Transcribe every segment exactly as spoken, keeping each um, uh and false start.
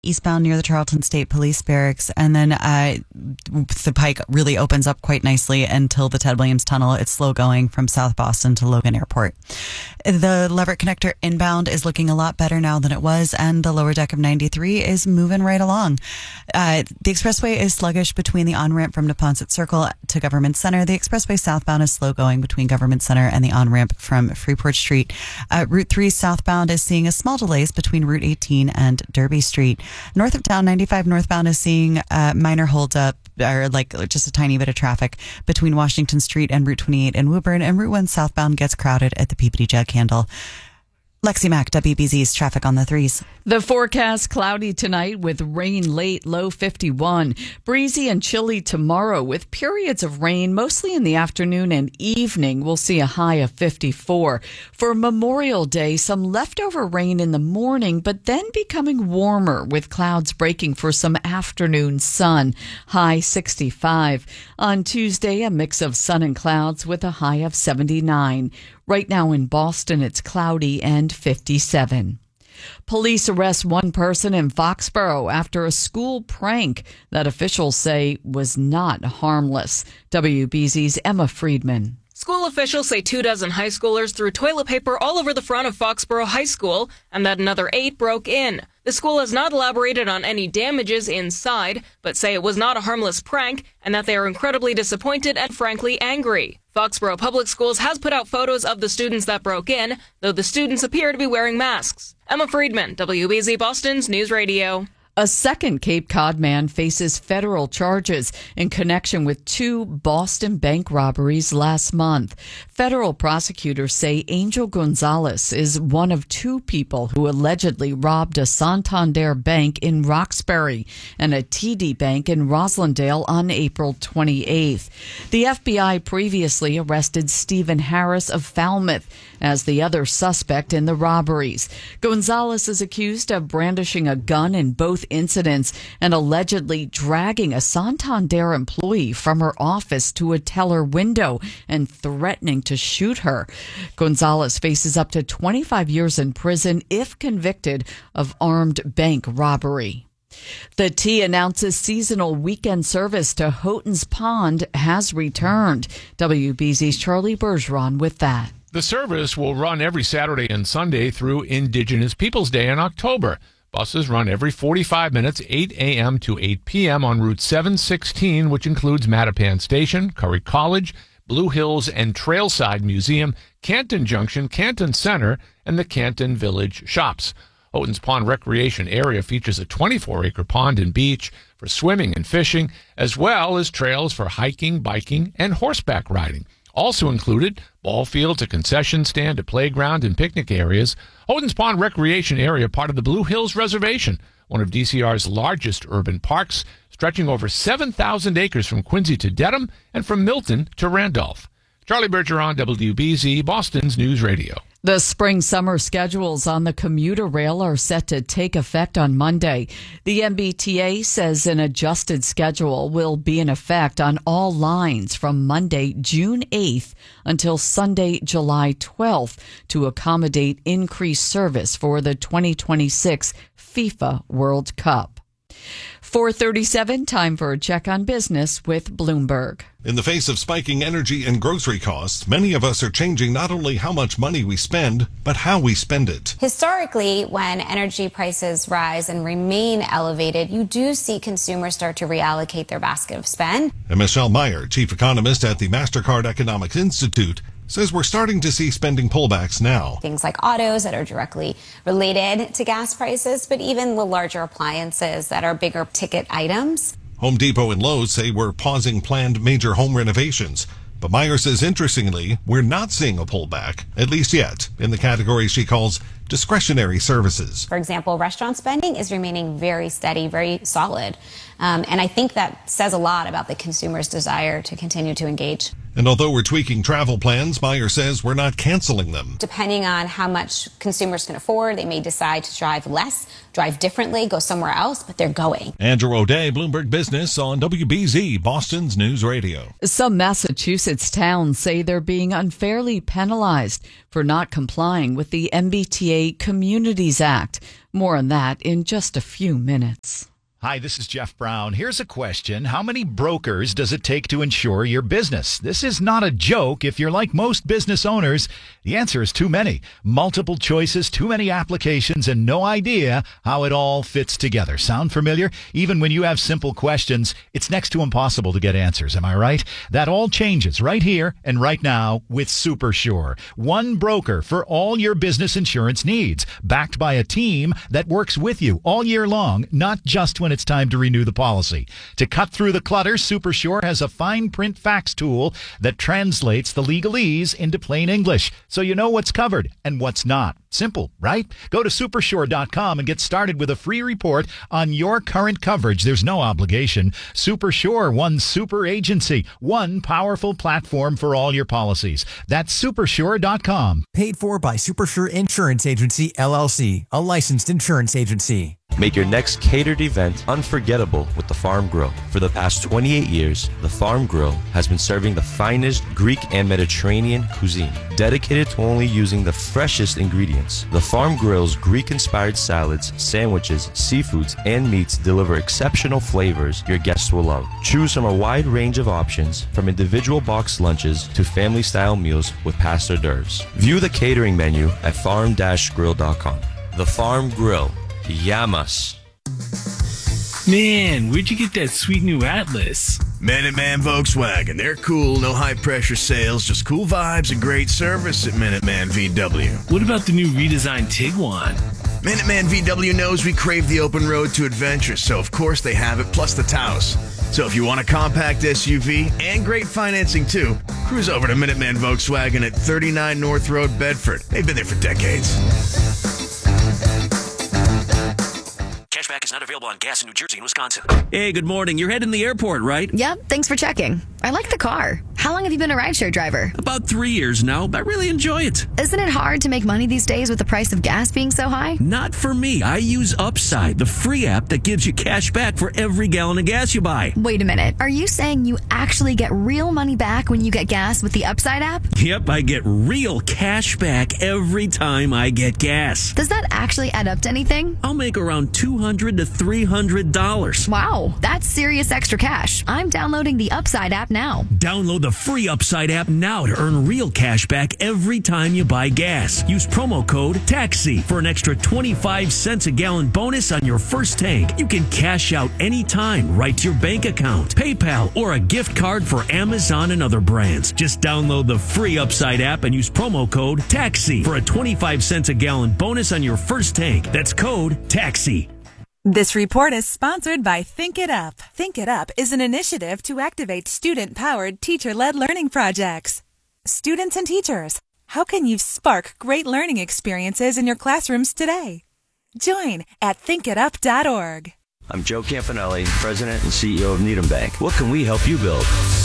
eastbound near the Charlton State Police Barracks. And then uh, the Pike really opens up quite nicely until the Ted Williams Tunnel. It's slow going from South Boston to Logan Airport. The Leverett Connector inbound is looking a lot better now than it was, and the lower deck of ninety-three is moving right along. Uh, the expressway is sluggish between the on-ramp from Neponset Circle to Government Center. The expressway southbound is slow going between Government Center and the on-ramp from Freeport Street. Uh, Route three southbound is seeing a small delays between Route eighteen and Derby Street. North of town, ninety-five northbound is seeing a minor holdup, or like just a tiny bit of traffic between Washington Street and Route twenty-eight in Woburn, and Route one southbound gets crowded at the Peabody Jug Handle. Lexi Mack, W B Z's traffic on the threes. The forecast, cloudy tonight with rain late, low fifty-one. Breezy and chilly tomorrow with periods of rain, mostly in the afternoon and evening. We'll see a high of fifty-four. For Memorial Day, some leftover rain in the morning, but then becoming warmer with clouds breaking for some afternoon sun. High sixty-five. On Tuesday, a mix of sun and clouds with a high of seventy-nine. Right now in Boston, it's cloudy and fifty-seven. Police arrest one person in Foxborough after a school prank that officials say was not harmless. W B Z's Emma Friedman. School officials say two dozen high schoolers threw toilet paper all over the front of Foxborough High School and that another eight broke in. The school has not elaborated on any damages inside, but say it was not a harmless prank and that they are incredibly disappointed and frankly angry. Foxborough Public Schools has put out photos of the students that broke in, though the students appear to be wearing masks. Emma Friedman, W B Z Boston's News Radio. A second Cape Cod man faces federal charges in connection with two Boston bank robberies last month. Federal prosecutors say Angel Gonzalez is one of two people who allegedly robbed a Santander bank in Roxbury and a T D Bank in Roslindale on April twenty-eighth. The F B I previously arrested Stephen Harris of Falmouth as the other suspect in the robberies. Gonzalez is accused of brandishing a gun in both incidents and allegedly dragging a Santander employee from her office to a teller window and threatening to shoot her. Gonzalez faces up to twenty-five years in prison if convicted of armed bank robbery. The T announces seasonal weekend service to Houghton's Pond has returned. W B Z's Charlie Bergeron with that. The service will run every Saturday and Sunday through Indigenous Peoples Day in October. Buses run every forty-five minutes, eight a.m. to eight p.m. on Route seven sixteen, which includes Mattapan Station, Curry College, Blue Hills and Trailside Museum, Canton Junction, Canton Center, and the Canton Village Shops. Houghton's Pond Recreation Area features a twenty-four acre pond and beach for swimming and fishing, as well as trails for hiking, biking, and horseback riding. Also included, ball fields, a concession stand, a playground, and picnic areas. Houghton's Pond Recreation Area, part of the Blue Hills Reservation, one of D C R's largest urban parks, stretching over seven thousand acres from Quincy to Dedham and from Milton to Randolph. Charlie Bergeron, W B Z, Boston's News Radio. The spring-summer schedules on the commuter rail are set to take effect on Monday. The M B T A says an adjusted schedule will be in effect on all lines from Monday, June eighth until Sunday, July twelfth to accommodate increased service for the twenty twenty-six FIFA World Cup. four thirty-seven, time for a check on business with Bloomberg. In the face of spiking energy and grocery costs, many of us are changing not only how much money we spend, but how we spend it. Historically, when energy prices rise and remain elevated, you do see consumers start to reallocate their basket of spend. And Michelle Meyer, chief economist at the MasterCard Economics Institute, says we're starting to see spending pullbacks now. Things like autos that are directly related to gas prices, but even the larger appliances that are bigger ticket items. Home Depot and Lowe's say we're pausing planned major home renovations. But Meyer says, interestingly, we're not seeing a pullback, at least yet, in the categories she calls discretionary services. For example, restaurant spending is remaining very steady, very solid. Um, and I think that says a lot about the consumer's desire to continue to engage. And although we're tweaking travel plans, Meyer says we're not canceling them. Depending on how much consumers can afford, they may decide to drive less, drive differently, go somewhere else, but they're going. Andrew O'Day, Bloomberg Business on W B Z, Boston's News Radio. Some Massachusetts towns say they're being unfairly penalized for not complying with the M B T A Communities Act. More on that in just a few minutes. Hi, this is Jeff Brown. Here's a question. How many brokers does it take to insure your business? This is not a joke. If you're like most business owners, the answer is too many. Multiple choices, too many applications, and no idea how it all fits together. Sound familiar? Even when you have simple questions, it's next to impossible to get answers. Am I right? That all changes right here and right now with SuperSure. One broker for all your business insurance needs, backed by a team that works with you all year long, not just when it's time to renew the policy. To cut through the clutter, SuperSure has a fine print fax tool that translates the legalese into plain English, so you know what's covered and what's not. Simple, right? Go to supersure dot com and get started with a free report on your current coverage. There's no obligation. SuperSure, one super agency, one powerful platform for all your policies. That's supersure dot com. Paid for by SuperSure Insurance Agency, L L C, a licensed insurance agency. Make your next catered event unforgettable with the Farm Grill. For the past twenty-eight years, the Farm Grill has been serving the finest Greek and Mediterranean cuisine, dedicated to only using the freshest ingredients. The Farm Grill's Greek-inspired salads, sandwiches, seafoods, and meats deliver exceptional flavors your guests will love. Choose from a wide range of options, from individual box lunches to family-style meals with pasta hors d'oeuvres. View the catering menu at farm dash grill dot com. The Farm Grill. Yamas. Man, where'd you get that sweet new Atlas? Minuteman Volkswagen. They're cool, no high-pressure sales, just cool vibes and great service at Minuteman V W. What about the new redesigned Tiguan? Minuteman V W knows we crave the open road to adventure, so of course they have it, plus the Taos. So if you want a compact S U V and great financing too, cruise over to Minuteman Volkswagen at thirty-nine North Road, Bedford. They've been there for decades. Cashback is not available on gas in New Jersey and Wisconsin. Hey, good morning. You're heading to the airport, right? Yep, thanks for checking. I like the car. How long have you been a rideshare driver? About three years now, but I really enjoy it. Isn't it hard to make money these days with the price of gas being so high? Not for me. I use Upside, the free app that gives you cash back for every gallon of gas you buy. Wait a minute. Are you saying you actually get real money back when you get gas with the Upside app? Yep, I get real cash back every time I get gas. Does that actually add up to anything? I'll make around two hundred to three hundred dollars. Wow, that's serious extra cash. I'm downloading the Upside app now. Download the free Upside app now to earn real cash back every time you buy gas. Use promo code TAXI for an extra twenty-five cents a gallon bonus on your first tank. You can cash out anytime right to your bank account, PayPal, or a gift card for Amazon and other brands. Just download the free Upside app and use promo code TAXI for a twenty-five cents a gallon bonus on your first tank. That's code TAXI. This report is sponsored by Think It Up. Think It Up is an initiative to activate student-powered, teacher-led learning projects. Students and teachers, how can you spark great learning experiences in your classrooms today? Join at think it up dot org. I'm Joe Campanelli, President and C E O of Needham Bank. What can we help you build?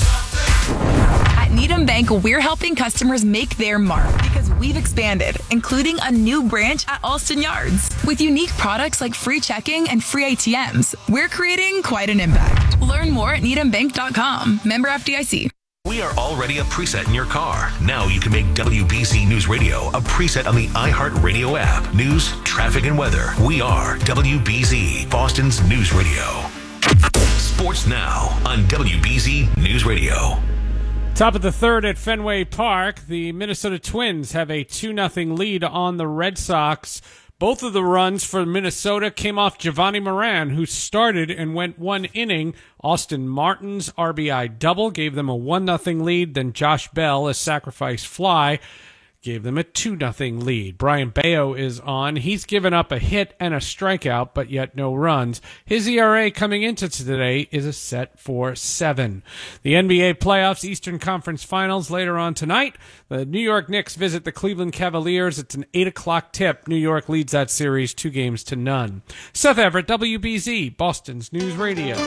At Needham Bank, we're helping customers make their mark because we've expanded, including a new branch at Alston Yards. With unique products like free checking and free A T Ms, we're creating quite an impact. Learn more at needham bank dot com. Member F D I C. We are already a preset in your car. Now you can make W B Z News Radio a preset on the iHeartRadio app. News, traffic, and weather. We are W B Z, Boston's News Radio. Sports now on W B Z News Radio. Top of the third at Fenway Park, the Minnesota Twins have a two nothing lead on the Red Sox. Both of the runs for Minnesota came off Giovanni Moran, who started and went one inning. Austin Martin's R B I double gave them a one nothing lead. Then Josh Bell, a sacrifice fly, gave them a two nothing lead. Brian Bayo is on. He's given up a hit and a strikeout, but yet no runs. His E R A coming into today is a set for seven. The N B A playoffs, Eastern Conference Finals later on tonight. The New York Knicks visit the Cleveland Cavaliers. It's an eight o'clock tip. New York leads that series two games to none. Seth Everett, W B Z, Boston's News Radio.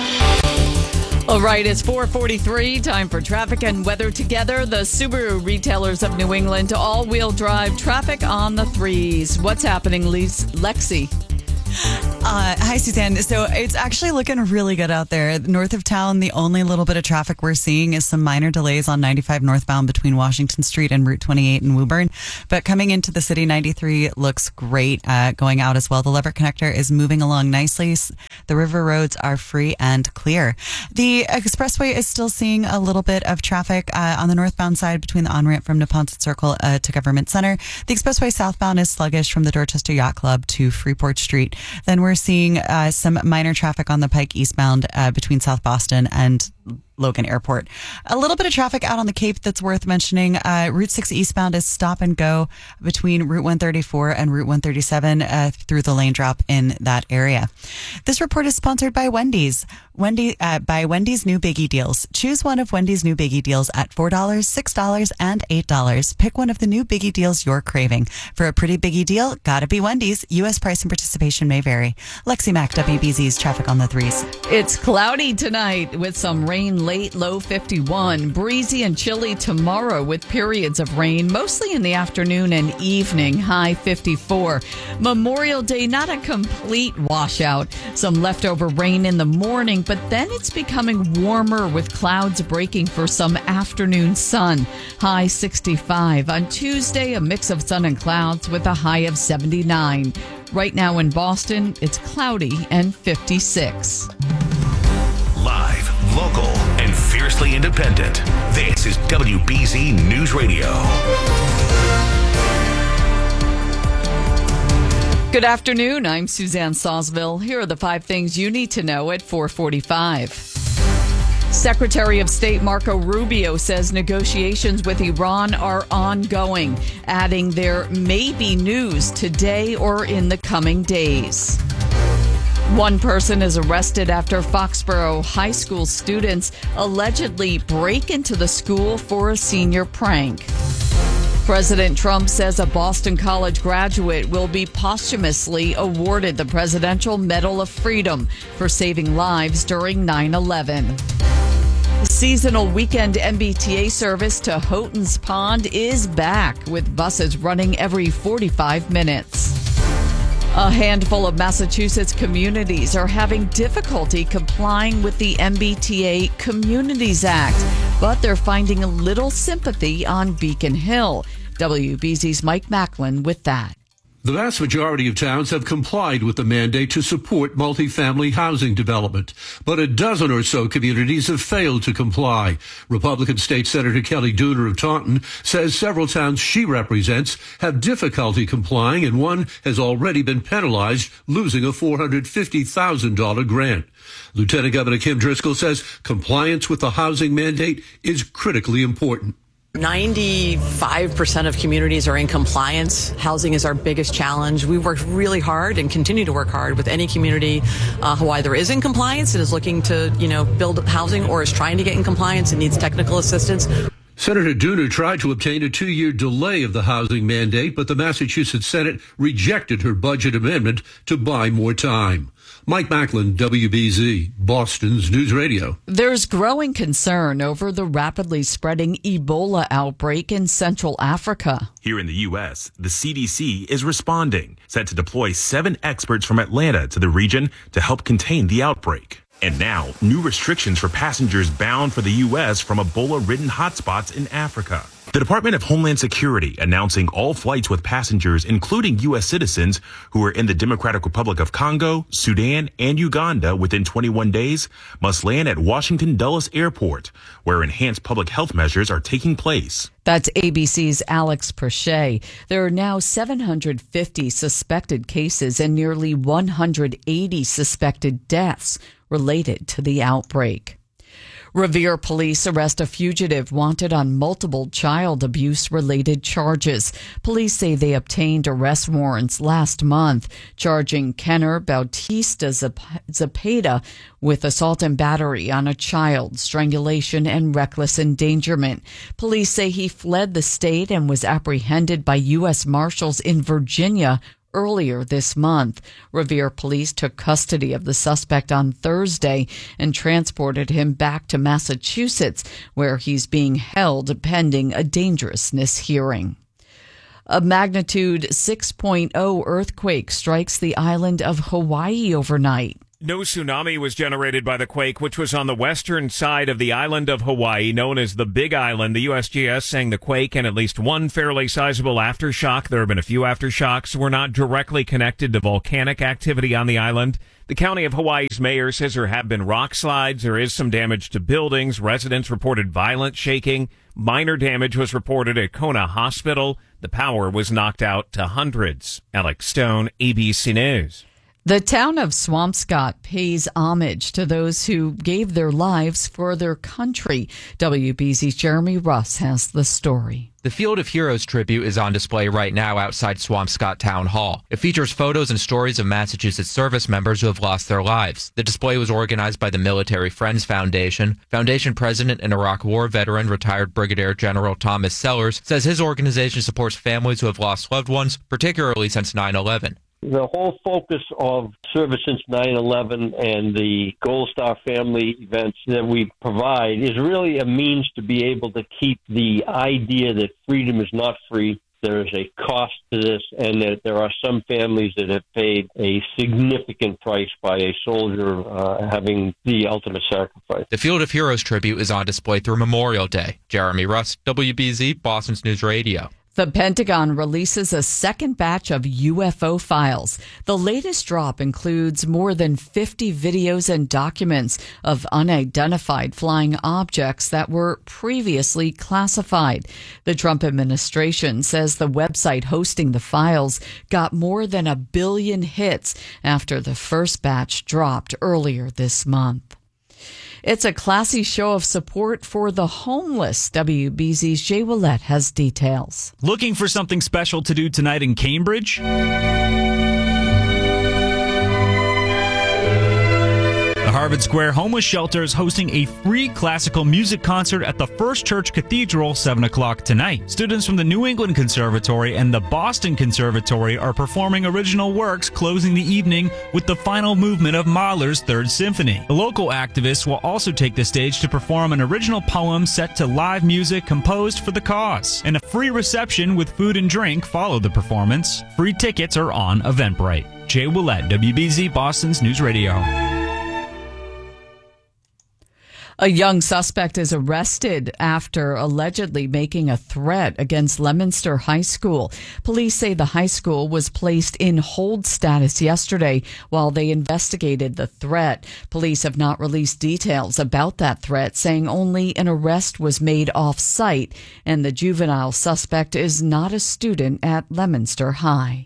All right, it's four forty-three. Time for traffic and weather together. The Subaru retailers of New England, all-wheel drive traffic on the threes. What's happening, Lexi? Uh, hi, Suzanne. So it's actually looking really good out there. North of town, the only little bit of traffic we're seeing is some minor delays on ninety-five northbound between Washington Street and Route twenty-eight in Woburn. But coming into the city, ninety-three looks great uh, going out as well. The Leverett Connector is moving along nicely. The river roads are free and clear. The expressway is still seeing a little bit of traffic uh, on the northbound side between the on-ramp from Neponset Circle uh, to Government Center. The expressway southbound is sluggish from the Dorchester Yacht Club to Freeport Street. Then we're seeing uh, some minor traffic on the Pike eastbound uh, between South Boston and Logan Airport. A little bit of traffic out on the Cape that's worth mentioning. Uh, Route six eastbound is stop and go between Route one thirty-four and Route one thirty-seven uh, through the lane drop in that area. This report is sponsored by Wendy's. Wendy uh, by Wendy's new Biggie Deals. Choose one of Wendy's new Biggie Deals at four dollars, six dollars, and eight dollars. Pick one of the new Biggie Deals you're craving. For a pretty Biggie deal, gotta be Wendy's. U S price and participation may vary. Lexi Mack, W B Z's traffic on the threes. It's cloudy tonight with some rain late, low fifty-one. Breezy and chilly tomorrow with periods of rain, mostly in the afternoon and evening, high fifty-four. Memorial Day, not a complete washout. Some leftover rain in the morning, but then it's becoming warmer with clouds breaking for some afternoon sun. High sixty-five. On Tuesday, a mix of sun and clouds with a high of seventy-nine. Right now in Boston, it's cloudy and fifty-six. Live, local, and fiercely independent. This is W B Z News Radio. Good afternoon. I'm Suzanne Sawsville. Here are the five things you need to know at four forty-five. Secretary of State Marco Rubio says negotiations with Iran are ongoing, adding there may be news today or in the coming days. One person is arrested after Foxborough High School students allegedly break into the school for a senior prank. President Trump says a Boston College graduate will be posthumously awarded the Presidential Medal of Freedom for saving lives during nine eleven. Seasonal weekend M B T A service to Houghton's Pond is back, with buses running every forty-five minutes. A handful of Massachusetts communities are having difficulty complying with the M B T A Communities Act, but they're finding a little sympathy on Beacon Hill. W B Z's Mike Macklin with that. The vast majority of towns have complied with the mandate to support multifamily housing development, but a dozen or so communities have failed to comply. Republican State Senator Kelly Dooner of Taunton says several towns she represents have difficulty complying, and one has already been penalized, losing a four hundred fifty thousand dollars grant. Lieutenant Governor Kim Driscoll says compliance with the housing mandate is critically important. ninety-five percent of communities are in compliance. Housing is our biggest challenge. We've worked really hard and continue to work hard with any community uh, who either is in compliance and is looking to, you know, build housing, or is trying to get in compliance and needs technical assistance. Senator Dooner tried to obtain a two-year delay of the housing mandate, but the Massachusetts Senate rejected her budget amendment to buy more time. Mike Macklin, W B Z, Boston's News Radio. There's growing concern over the rapidly spreading Ebola outbreak in Central Africa. Here in the U S, the C D C is responding, set to deploy seven experts from Atlanta to the region to help contain the outbreak. And now, new restrictions for passengers bound for the U S from Ebola-ridden hotspots in Africa. The Department of Homeland Security announcing all flights with passengers, including U S citizens who are in the Democratic Republic of Congo, Sudan, and Uganda within twenty-one days, must land at Washington Dulles Airport, where enhanced public health measures are taking place. That's A B C's Alex Perche. There are now seven hundred fifty suspected cases and nearly one hundred eighty suspected deaths related to the outbreak. Revere police arrest a fugitive wanted on multiple child abuse-related charges. Police say they obtained arrest warrants last month, charging Kenner Bautista Zapata with assault and battery on a child, strangulation, and reckless endangerment. Police say he fled the state and was apprehended by U S Marshals in Virginia earlier this month. Revere police took custody of the suspect on Thursday and transported him back to Massachusetts, where he's being held pending a dangerousness hearing. A magnitude six point oh earthquake strikes the island of Hawaii overnight. No tsunami was generated by the quake, which was on the western side of the island of Hawaii, known as the Big Island. The U S G S saying the quake and at least one fairly sizable aftershock, there have been a few aftershocks, were not directly connected to volcanic activity on the island. The county of Hawaii's mayor says there have been rock slides. There is some damage to buildings. Residents reported violent shaking. Minor damage was reported at Kona Hospital. The power was knocked out to hundreds. Alex Stone, A B C News. The town of Swampscott pays homage to those who gave their lives for their country. W B Z's Jeremy Russ has the story. The Field of Heroes tribute is on display right now outside Swampscott Town Hall. It features photos and stories of Massachusetts service members who have lost their lives. The display was organized by the Military Friends Foundation. Foundation president and Iraq War veteran, retired Brigadier General Thomas Sellers, says his organization supports families who have lost loved ones, particularly since nine eleven. The whole focus of Service Since nine eleven and the Gold Star family events that we provide is really a means to be able to keep the idea that freedom is not free. There is a cost to this, and that there are some families that have paid a significant price by a soldier uh, having the ultimate sacrifice. The Field of Heroes tribute is on display through Memorial Day. Jeremy Russ, W B Z, Boston's News Radio. The Pentagon releases a second batch of U F O files. The latest drop includes more than fifty videos and documents of unidentified flying objects that were previously classified. The Trump administration says the website hosting the files got more than a billion hits after the first batch dropped earlier this month. It's a classy show of support for the homeless. W B Z's Jay Willett has details. Looking for something special to do tonight in Cambridge? The Harvard Square Homeless Shelter is hosting a free classical music concert at the First Church Cathedral, seven o'clock tonight. Students from the New England Conservatory and the Boston Conservatory are performing original works, closing the evening with the final movement of Mahler's Third Symphony. The local activists will also take the stage to perform an original poem set to live music composed for the cause. And a free reception with food and drink follow the performance. Free tickets are on Eventbrite. Jay Willett, W B Z, Boston's News Radio. A young suspect is arrested after allegedly making a threat against Leominster High School. Police say the high school was placed in hold status yesterday while they investigated the threat. Police have not released details about that threat, saying only an arrest was made off-site, and the juvenile suspect is not a student at Leominster High.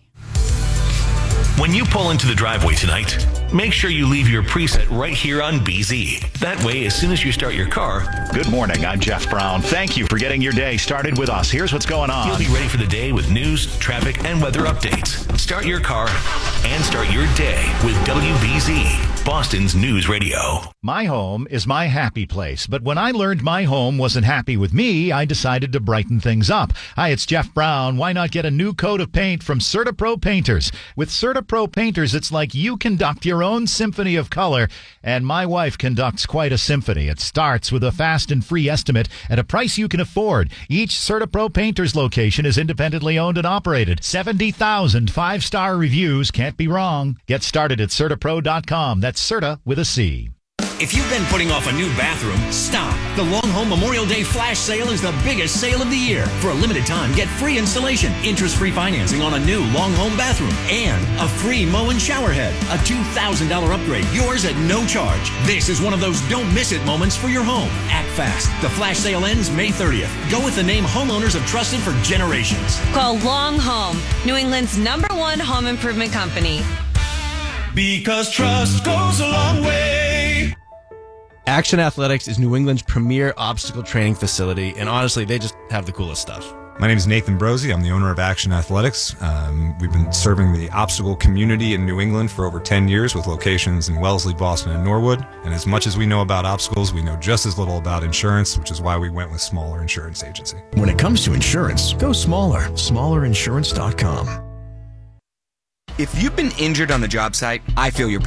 When you pull into the driveway tonight, make sure you leave your preset right here on B Z. That way, as soon as you start your car... Good morning, I'm Jeff Brown. Thank you for getting your day started with us. Here's what's going on. You'll be ready for the day with news, traffic, and weather updates. Start your car and start your day with W B Z, Boston's News Radio. My home is my happy place, but when I learned my home wasn't happy with me, I decided to brighten things up. Hi, it's Jeff Brown. Why not get a new coat of paint from CertaPro Painters? With CertaPro Painters, it's like you conduct your own symphony of color, and my wife conducts quite a symphony. It starts with a fast and free estimate at a price you can afford. Each CertaPro Painters location is independently owned and operated. seventy thousand five-star reviews. Can't be wrong. Get started at Certapro dot com. That's Certa with a C. If you've been putting off a new bathroom, stop. The Long Home Memorial Day Flash Sale is the biggest sale of the year. For a limited time, get free installation, interest-free financing on a new Long Home bathroom, and a free Moen shower head. A two thousand dollars upgrade, yours at no charge. This is one of those don't-miss-it moments for your home. Act fast. The Flash Sale ends May thirtieth. Go with the name homeowners have trusted for generations. Call Long Home, New England's number one home improvement company. Because trust goes a long way. Action Athletics is New England's premier obstacle training facility, and honestly, they just have the coolest stuff. My name is Nathan Brosey. I'm the owner of Action Athletics. Um, we've been serving the obstacle community in New England for over ten years with locations in Wellesley, Boston, and Norwood. And as much as we know about obstacles, we know just as little about insurance, which is why we went with Smaller Insurance Agency. When it comes to insurance, go smaller. smaller insurance dot com. If you've been injured on the job site, I feel your pain.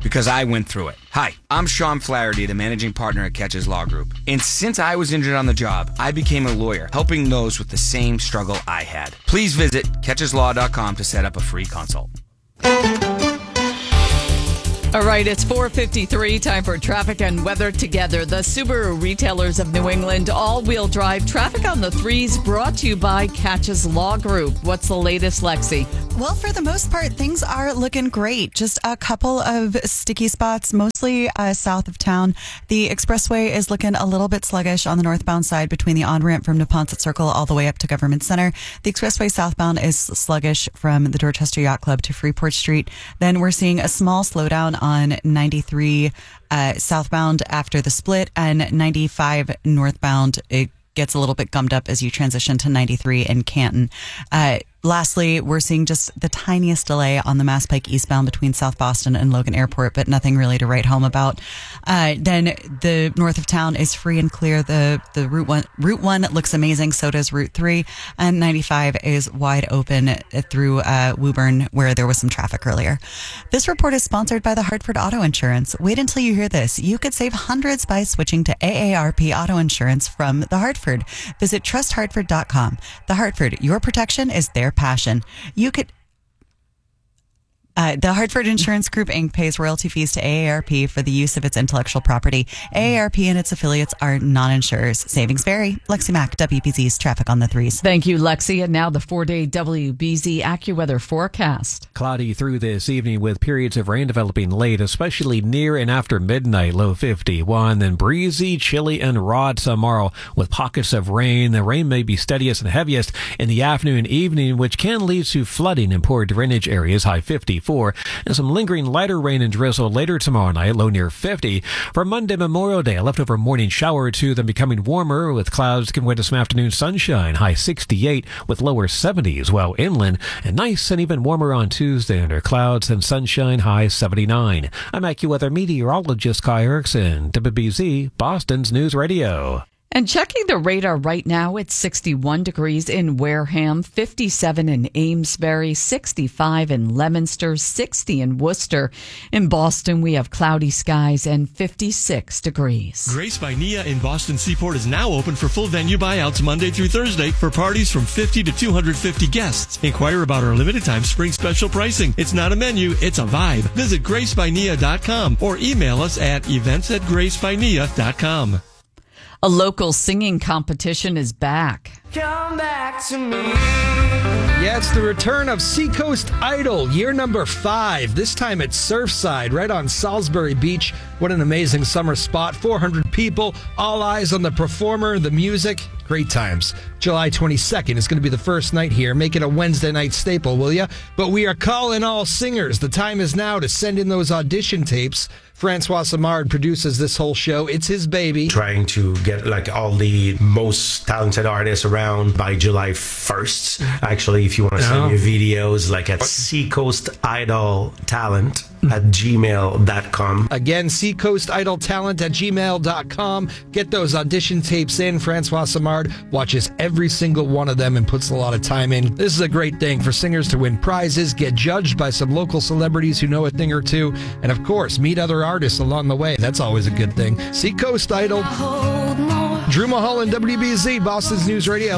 because I went through it. Hi, I'm Sean Flaherty, the managing partner at Catches Law Group. And since I was injured on the job, I became a lawyer, helping those with the same struggle I had. Please visit catches law dot com to set up a free consult. All right, it's four fifty-three, time for traffic and weather together. The Subaru retailers of New England all-wheel drive traffic on the threes brought to you by Catches Law Group. What's the latest, Lexi? Well, for the most part, things are looking great. Just a couple of sticky spots, mostly uh, south of town. The expressway is looking a little bit sluggish on the northbound side between the on-ramp from Neponset Circle all the way up to Government Center. The expressway southbound is sluggish from the Dorchester Yacht Club to Freeport Street. Then we're seeing a small slowdown on ninety-three uh, southbound after the split, and ninety-five northbound. It gets a little bit gummed up as you transition to ninety-three in Canton. Uh, Lastly, we're seeing just the tiniest delay on the Mass Pike eastbound between South Boston and Logan Airport, but nothing really to write home about. Uh, then the north of town is free and clear. The the Route One Route One looks amazing. So does Route Three, and ninety-five is wide open through uh, Woburn, where there was some traffic earlier. This report is sponsored by the Hartford Auto Insurance. Wait until you hear this. You could save hundreds by switching to A A R P Auto Insurance from the Hartford. Visit trust hartford dot com. The Hartford, your protection is their passion. You could Uh, the Hartford Insurance Group, Incorporated pays royalty fees to A A R P for the use of its intellectual property. A A R P and its affiliates are non-insurers. Savings vary. Lexi Mack, W B Z's Traffic on the Threes. Thank you, Lexi. And now the four-day W B Z AccuWeather forecast. Cloudy through this evening with periods of rain developing late, especially near and after midnight, low fifty-one. Then breezy, chilly, and raw tomorrow with pockets of rain. The rain may be steadiest and heaviest in the afternoon and evening, which can lead to flooding in poor drainage areas, high fifty-four. And some lingering lighter rain and drizzle later tomorrow night, low near fifty. For Monday, Memorial Day, a leftover morning shower or two, then becoming warmer with clouds giving way to some afternoon sunshine, high sixty-eight with lower seventies, while inland and nice and even warmer on Tuesday under clouds and sunshine, high seventy-nine. I'm AccuWeather meteorologist Kai Erickson, W B Z, Boston's News Radio. And checking the radar right now, it's sixty-one degrees in Wareham, fifty-seven in Amesbury, sixty-five in Leominster, sixty in Worcester. In Boston, we have cloudy skies and fifty-six degrees. Grace by Nia in Boston Seaport is now open for full venue buyouts Monday through Thursday for parties from fifty to two hundred fifty guests. Inquire about our limited time spring special pricing. It's not a menu, it's a vibe. Visit grace by nia dot com or email us at events at grace by nia dot com. A local singing competition is back. Come back to me. Yeah, it's the return of Seacoast Idol, year number five. This time at Surfside, right on Salisbury Beach. What an amazing summer spot. four hundred people, all eyes on the performer, the music. Great times. July twenty-second is going to be the first night here. Make it a Wednesday night staple, will ya? But we are calling all singers. The time is now to send in those audition tapes. Francois Samard produces this whole show. It's his baby. Trying to get like all the most talented artists around by July first. Actually, if you want to send Oh. your videos, like at Seacoast Idol Talent at gmail dot com. Again, Seacoast Idol Talent at gmail dot com. Get those audition tapes in. Francois Samard watches every single one of them and puts a lot of time in. This is a great thing for singers to win prizes, get judged by some local celebrities who know a thing or two, and of course, meet other artists along the way. That's always a good thing. Seacoast Idol. Drew Mulholland, W B Z, Boston's News Radio.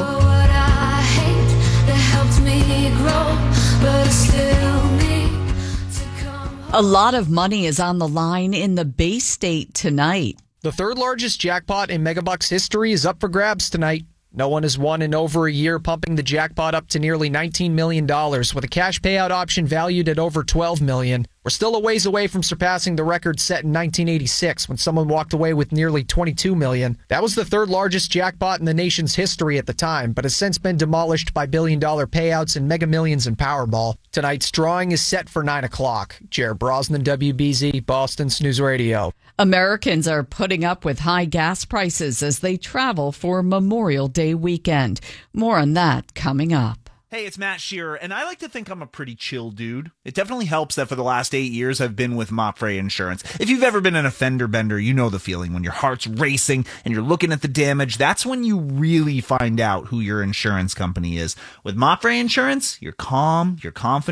A lot of money is on the line in the Bay State tonight. The third largest jackpot in Megabucks history is up for grabs tonight. No one has won in over a year, pumping the jackpot up to nearly nineteen million dollars, with a cash payout option valued at over twelve million dollars. We're still a ways away from surpassing the record set in nineteen eighty-six, when someone walked away with nearly twenty-two million dollars. That was the third largest jackpot in the nation's history at the time, but has since been demolished by billion-dollar payouts in Mega Millions and Powerball. Tonight's drawing is set for nine o'clock. Jared Brosnan, W B Z, Boston's News Radio. Americans are putting up with high gas prices as they travel for Memorial Day weekend. More on that coming up. Hey, it's Matt Shearer, and I like to think I'm a pretty chill dude. It definitely helps that for the last eight years I've been with Mopfre Insurance. If you've ever been in a fender bender, you know the feeling when your heart's racing and you're looking at the damage. That's when you really find out who your insurance company is. With Mopfre Insurance, you're calm, you're confident,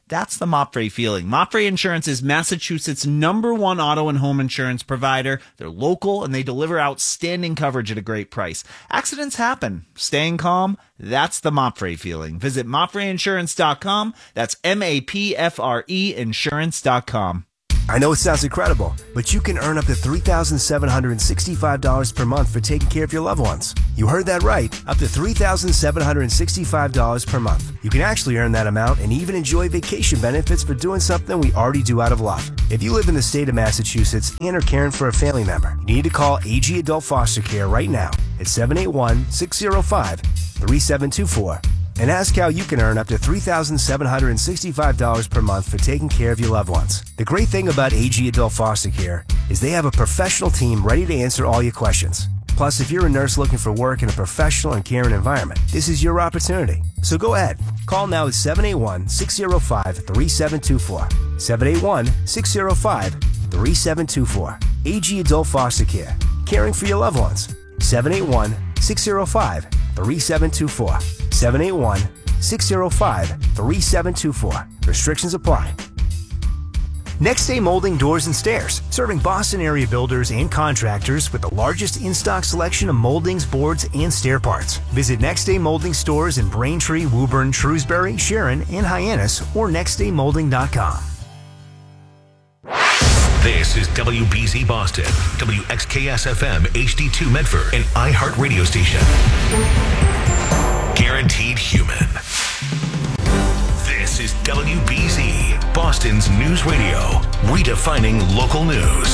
That's the Mopfre feeling. Mopfre Insurance is Massachusetts' number one auto and home insurance provider. They're local and they deliver outstanding coverage at a great price. Accidents happen. Staying calm, that's the Mopfre feeling. Visit mopfre insurance dot com. That's M A P F R E insurance dot com. I know it sounds incredible, but you can earn up to three thousand seven hundred sixty-five dollars per month for taking care of your loved ones. You heard that right, up to three thousand seven hundred sixty-five dollars per month. You can actually earn that amount and even enjoy vacation benefits for doing something we already do out of love. If you live in the state of Massachusetts and are caring for a family member, you need to call A G Adult Foster Care right now at seven eight one, six zero five, three seven two four. And ask how you can earn up to three thousand seven hundred sixty-five dollars per month for taking care of your loved ones. The great thing about A G Adult Foster Care is they have a professional team ready to answer all your questions. Plus, if you're a nurse looking for work in a professional and caring environment, this is your opportunity. So go ahead. Call now at seven eight one, six zero five, three seven two four. seven eight one, six zero five, three seven two four. A G Adult Foster Care. Caring for your loved ones. seven eight one, six zero five, three seven two four. seven eight one, six zero five, three seven two four. Restrictions apply. Next Day Molding Doors and Stairs, serving Boston area builders and contractors with the largest in-stock selection of moldings, boards, and stair parts. Visit Next Day Molding stores in Braintree, Woburn, Shrewsbury, Sharon, and Hyannis, or next day molding dot com. This is W B Z Boston, W X K S F M H D two Medford, an iHeart radio station. Guaranteed human. This is W B Z, Boston's news radio, redefining local news.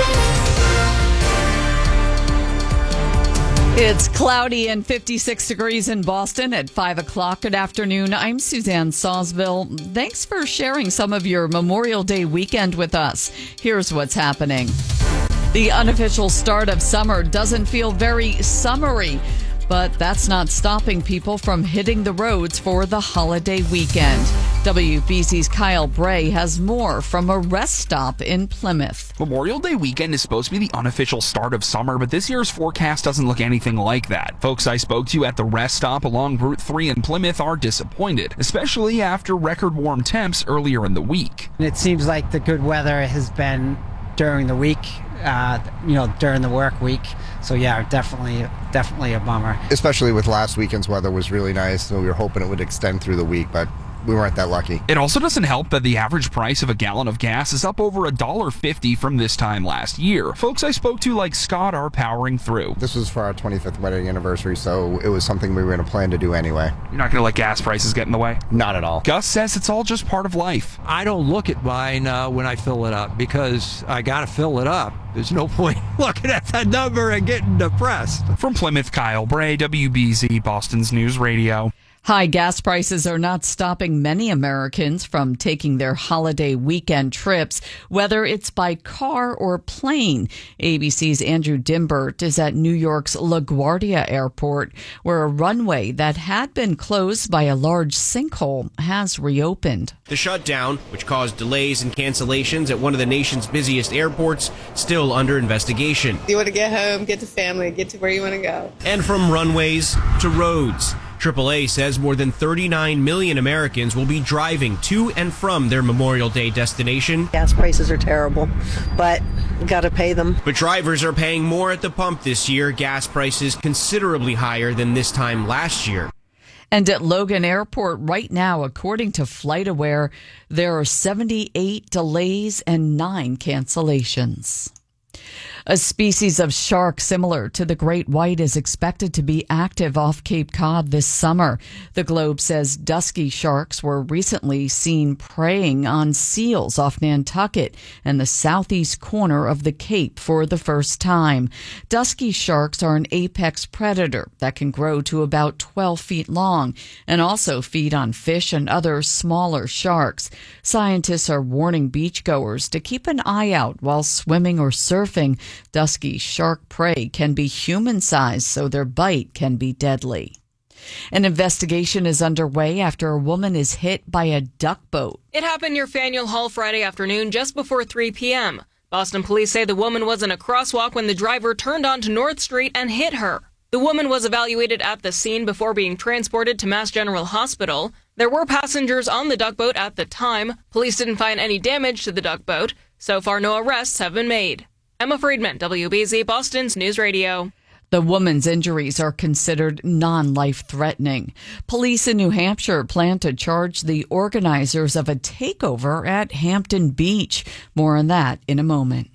It's cloudy and fifty-six degrees in Boston at five o'clock. Good afternoon. I'm Suzanne Sawsville. Thanks for sharing some of your Memorial Day weekend with us. Here's what's happening. The unofficial start of summer doesn't feel very summery, but that's not stopping people from hitting the roads for the holiday weekend. W B C's Kyle Bray has more from a rest stop in Plymouth. Memorial Day weekend is supposed to be the unofficial start of summer, but this year's forecast doesn't look anything like that. Folks I spoke to at the rest stop along Route three in Plymouth are disappointed, especially after record warm temps earlier in the week. It seems like the good weather has been during the week, uh, you know, during the work week. So yeah, definitely, definitely a bummer. Especially with last weekend's weather was really nice, so we were hoping it would extend through the week, but we weren't that lucky. It also doesn't help that the average price of a gallon of gas is up over one dollar fifty from this time last year. Folks I spoke to like Scott are powering through. This was for our twenty-fifth wedding anniversary, so it was something we were going to plan to do anyway. You're not going to let gas prices get in the way? Not at all. Gus says it's all just part of life. I don't look at mine uh, when I fill it up because I got to fill it up. There's no point looking at that number and getting depressed. From Plymouth, Kyle Bray, W B Z, Boston's News Radio. High gas prices are not stopping many Americans from taking their holiday weekend trips, whether it's by car or plane. A B C's Andrew Dimbert is at New York's LaGuardia Airport, where a runway that had been closed by a large sinkhole has reopened. The shutdown, which caused delays and cancellations at one of the nation's busiest airports, still under investigation. You want to get home, get to family, get to where you want to go. And from runways to roads. triple A says more than thirty-nine million Americans will be driving to and from their Memorial Day destination. Gas prices are terrible, but got to pay them. But drivers are paying more at the pump this year, gas prices considerably higher than this time last year. And at Logan Airport right now, according to FlightAware, there are seventy-eight delays and nine cancellations. A species of shark similar to the great white is expected to be active off Cape Cod this summer. The Globe says dusky sharks were recently seen preying on seals off Nantucket and the southeast corner of the Cape for the first time. Dusky sharks are an apex predator that can grow to about twelve feet long and also feed on fish and other smaller sharks. Scientists are warning beachgoers to keep an eye out while swimming or surfing. Dusky shark prey can be human-sized, so their bite can be deadly. An investigation is underway after a woman is hit by a duck boat. It happened near Faneuil Hall Friday afternoon just before three p.m. Boston police say the woman was in a crosswalk when the driver turned onto North Street and hit her. The woman was evaluated at the scene before being transported to Mass General Hospital. There were passengers on the duck boat at the time. Police didn't find any damage to the duck boat. So far, no arrests have been made. Emma Friedman, W B Z Boston's News Radio. The woman's injuries are considered non-life-threatening. Police in New Hampshire plan to charge the organizers of a takeover at Hampton Beach. More on that in a moment.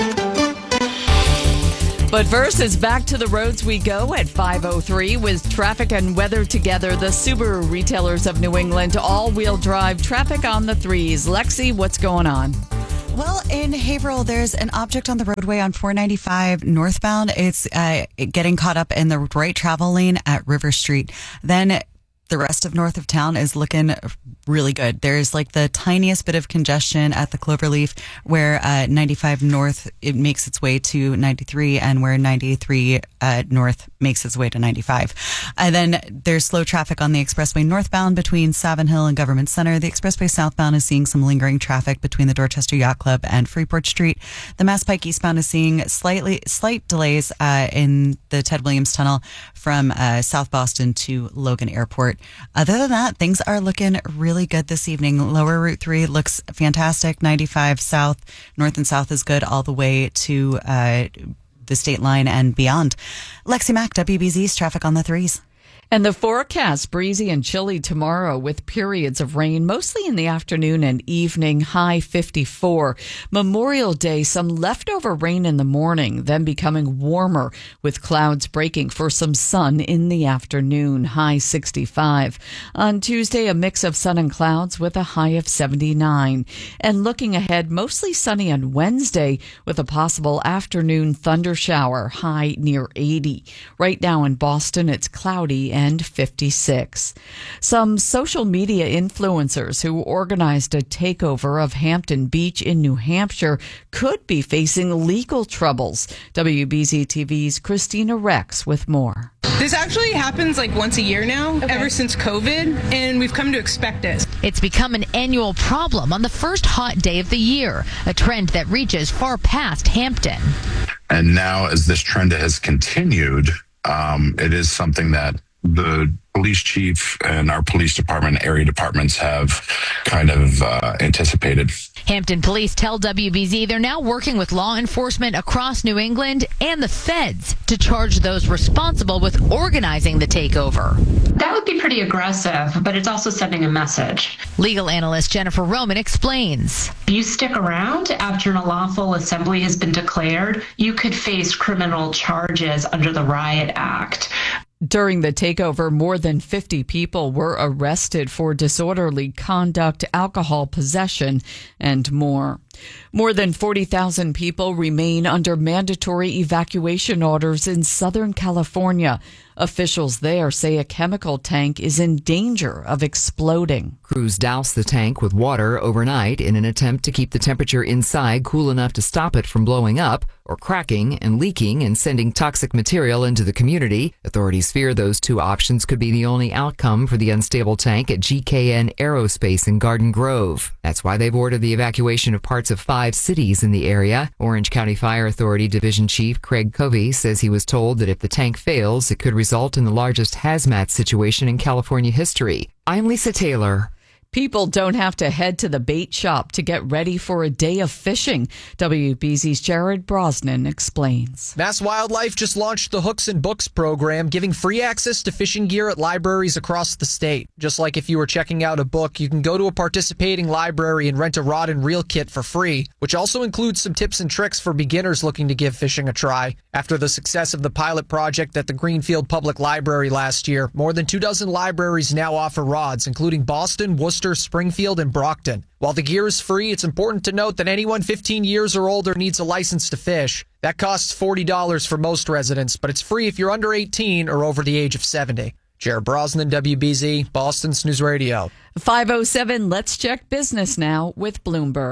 But first, it's back to the roads we go at five oh three with traffic and weather together. The Subaru retailers of New England, all-wheel drive traffic on the threes. Lexi, what's going on? Well, in Haverhill, there's an object on the roadway on four ninety-five northbound. It's uh, getting caught up in the right travel lane at River Street. Then the rest of north of town is looking really good. There's like the tiniest bit of congestion at the Cloverleaf where uh, ninety-five north, it makes its way to ninety-three, and where ninety-three uh, north makes its way to ninety-five. And then there's slow traffic on the expressway northbound between Savin Hill and Government Center. The expressway southbound is seeing some lingering traffic between the Dorchester Yacht Club and Freeport Street. The Mass Pike eastbound is seeing slightly slight delays uh, in the Ted Williams Tunnel from uh, South Boston to Logan Airport. Other than that, things are looking really good this evening. Lower Route three looks fantastic. ninety-five south, north and south is good all the way to uh, the state line and beyond. Lexi Mack, W B Z's traffic on the threes. And the forecast, breezy and chilly tomorrow with periods of rain, mostly in the afternoon and evening, high fifty-four. Memorial Day, some leftover rain in the morning, then becoming warmer with clouds breaking for some sun in the afternoon, high sixty-five. On Tuesday, a mix of sun and clouds with a high of seventy-nine. And looking ahead, mostly sunny on Wednesday with a possible afternoon thunder shower, high near eighty. Right now in Boston, it's cloudy and fifty-six. Some social media influencers who organized a takeover of Hampton Beach in New Hampshire could be facing legal troubles. W B Z T V's Christina Rex with more. This actually happens like once a year now, okay. Ever since COVID, and we've come to expect it. It's become an annual problem on the first hot day of the year, a trend that reaches far past Hampton. And now as this trend has continued, um, it is something that the police chief and our police department, area departments have kind of uh, anticipated. Hampton police tell W B Z they're now working with law enforcement across New England and the feds to charge those responsible with organizing the takeover. That would be pretty aggressive, but it's also sending a message. Legal analyst Jennifer Roman explains. If you stick around after an unlawful assembly has been declared, you could face criminal charges under the Riot Act. During the takeover, more than fifty people were arrested for disorderly conduct, alcohol possession, and more. More than forty thousand people remain under mandatory evacuation orders in Southern California. Officials there say a chemical tank is in danger of exploding. Crews douse the tank with water overnight in an attempt to keep the temperature inside cool enough to stop it from blowing up or cracking and leaking and sending toxic material into the community. Authorities fear those two options could be the only outcome for the unstable tank at G K N Aerospace in Garden Grove. That's why they've ordered the evacuation of parts of five cities in the area. Orange County Fire Authority Division Chief Craig Covey says he was told that if the tank fails, it could result in the largest hazmat situation in California history. I'm Lisa Taylor. People don't have to head to the bait shop to get ready for a day of fishing. W B Z's Jared Brosnan explains. Mass Wildlife just launched the Hooks and Books program, giving free access to fishing gear at libraries across the state. Just like if you were checking out a book, you can go to a participating library and rent a rod and reel kit for free, which also includes some tips and tricks for beginners looking to give fishing a try. After the success of the pilot project at the Greenfield Public Library last year, more than two dozen libraries now offer rods, including Boston, Worcester, Springfield, and Brockton. While the gear is free, it's important to note that anyone fifteen years or older needs a license to fish. That costs forty dollars for most residents, but it's free if you're under eighteen or over the age of seventy. Jared Brosnan, W B Z, Boston's News Radio. five oh seven, let's check business now with Bloomberg.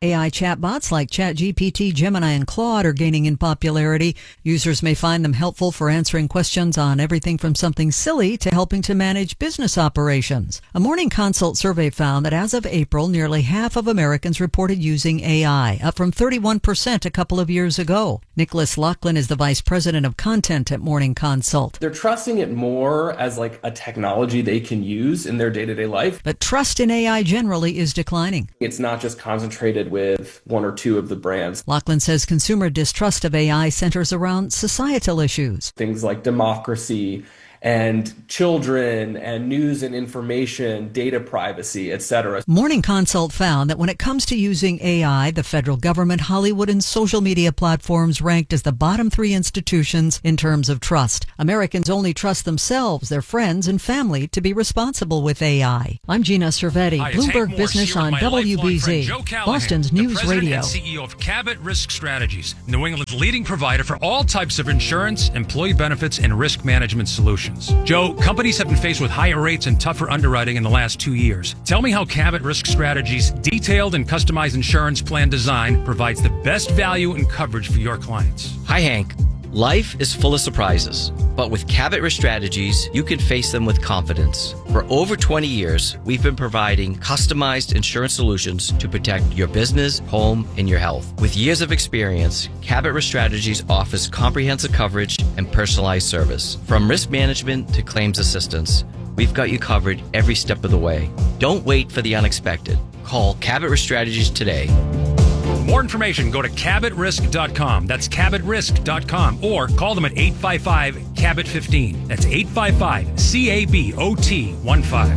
A I chatbots like ChatGPT, Gemini, and Claude are gaining in popularity. Users may find them helpful for answering questions on everything from something silly to helping to manage business operations. A Morning Consult survey found that as of April, nearly half of Americans reported using A I, up from thirty-one percent a couple of years ago. Nicholas Lachlan is the vice president of content at Morning Consult. They're trusting it more as like a technology they can use in their day-to-day life. But trust in A I generally is declining. It's not just concentrated with one or two of the brands. Lachlan says consumer distrust of A I centers around societal issues. Things like democracy and children and news and information, data privacy, et cetera. Morning Consult found that when it comes to using A I, the federal government, Hollywood, and social media platforms ranked as the bottom three institutions in terms of trust. Americans only trust themselves, their friends, and family to be responsible with A I. I'm Gina Cervetti, Hi, it's Bloomberg Hank Business Morse on here with my W B lifelong friend Z, Joe Callahan, Boston's the News President Radio. and C E O of Cabot Risk Strategies, New England's leading provider for all types of insurance, employee benefits, and risk management solutions. Joe, companies have been faced with higher rates and tougher underwriting in the last two years. Tell me how Cabot Risk Strategies' detailed and customized insurance plan design provides the best value and coverage for your clients. Hi, Hank. Life is full of surprises, but with Cabot Risk Strategies, you can face them with confidence. For over twenty years, we've been providing customized insurance solutions to protect your business, home, and your health. With years of experience, Cabot Risk Strategies offers comprehensive coverage and personalized service. From risk management to claims assistance, we've got you covered every step of the way. Don't wait for the unexpected. Call Cabot Risk Strategies today. For more information, go to cabot risk dot com. That's cabot risk dot com. Or call them at eight five five, C A B O T fifteen. That's eight five five, C A B O T fifteen.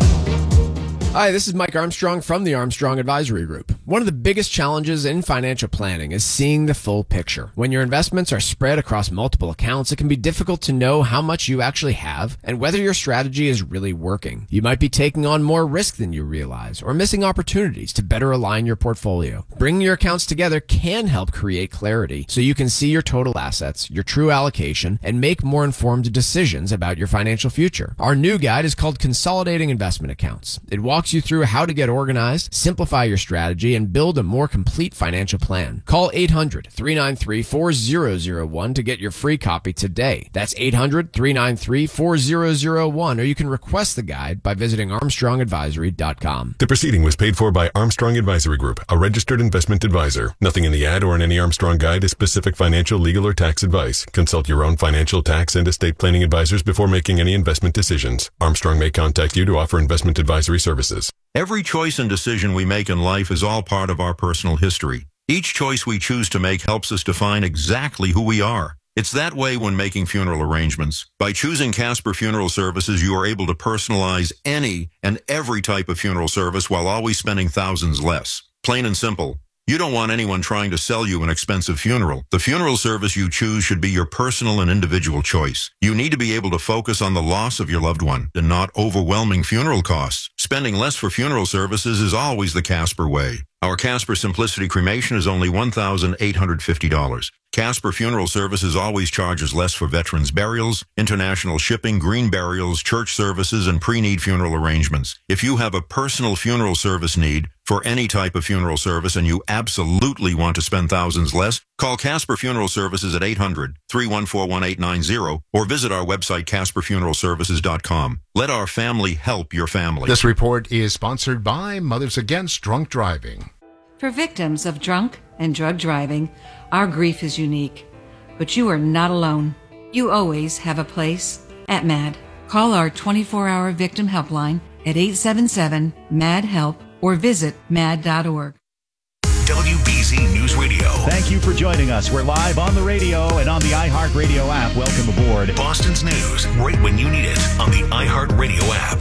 Hi, this is Mike Armstrong from the Armstrong Advisory Group. One of the biggest challenges in financial planning is seeing the full picture. When your investments are spread across multiple accounts, it can be difficult to know how much you actually have and whether your strategy is really working. You might be taking on more risk than you realize or missing opportunities to better align your portfolio. Bringing your accounts together can help create clarity so you can see your total assets, your true allocation, and make more informed decisions about your financial future. Our new guide is called Consolidating Investment Accounts. It walks you through how to get organized, simplify your strategy, and build a more complete financial plan. Call eight hundred, three nine three, four zero zero one to get your free copy today. That's eight hundred, three nine three, four zero zero one, or you can request the guide by visiting armstrong advisory dot com. The proceeding was paid for by Armstrong Advisory Group, a registered investment advisor. Nothing in the ad or in any Armstrong guide is specific financial, legal, or tax advice. Consult your own financial, tax, and estate planning advisors before making any investment decisions. Armstrong may contact you to offer investment advisory services. Every choice and decision we make in life is all part of our personal history. Each choice we choose to make helps us define exactly who we are. It's that way when making funeral arrangements. By choosing Casper Funeral Services, you are able to personalize any and every type of funeral service while always spending thousands less. Plain and simple. You don't want anyone trying to sell you an expensive funeral. The funeral service you choose should be your personal and individual choice. You need to be able to focus on the loss of your loved one and not overwhelming funeral costs. Spending less for funeral services is always the Casper way. Our Casper Simplicity Cremation is only one thousand eight hundred fifty dollars. Casper Funeral Services always charges less for veterans' burials, international shipping, green burials, church services, and pre-need funeral arrangements. If you have a personal funeral service need for any type of funeral service and you absolutely want to spend thousands less, call Casper Funeral Services at eight hundred, three one four, one eight nine zero or visit our website casper funeral services dot com. Let our family help your family. This report is sponsored by Mothers Against Drunk Driving. For victims of drunk and drug driving, our grief is unique, but you are not alone. You always have a place at MAD. Call our twenty-four hour victim helpline at eight seven seven, M A D, HELP or visit mad dot org. W B Z News Radio. Thank you for joining us. We're live on the radio and on the iHeartRadio app. Welcome aboard. Boston's news right when you need it on the iHeartRadio app.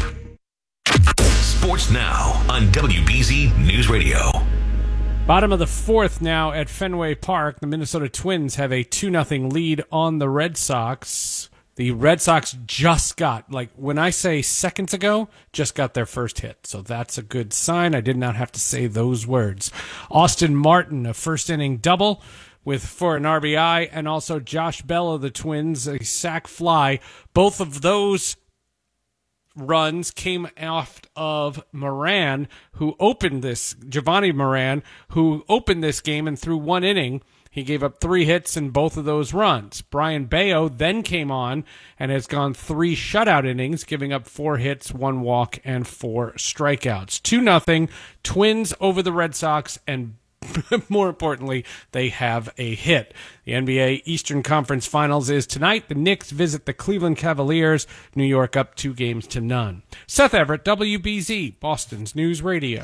Sports now on W B Z News Radio. Bottom of the fourth now at Fenway Park. The Minnesota Twins have a two nothing lead on the Red Sox. The Red Sox just got, like when I say seconds ago, just got their first hit. So that's a good sign. I did not have to say those words. Austin Martin, a first inning double with for an R B I, and also Josh Bell of the Twins, a sac fly. Both of those runs came off of Moran, who opened this, Giovanni Moran, who opened this game and threw one inning. He gave up three hits in both of those runs. Brian Bayo then came on and has gone three shutout innings, giving up four hits, one walk, and four strikeouts. two nothing, Twins over the Red Sox, and more importantly, they have a hit. The N B A Eastern Conference Finals is tonight. The Knicks visit the Cleveland Cavaliers. New York up two games to none. Seth Everett, W B Z, Boston's News Radio.